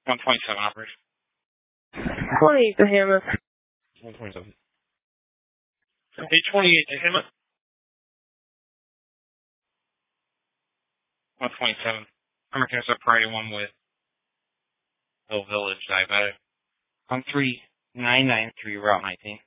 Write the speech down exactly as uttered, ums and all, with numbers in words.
one twenty-seven, operator. twenty-eight to Hammond. one twenty-seven. eight twenty-eight to Hammond. one twenty-seven. American Express Priority one with Hill Village Diabetic. On three nine nine three Route nineteen.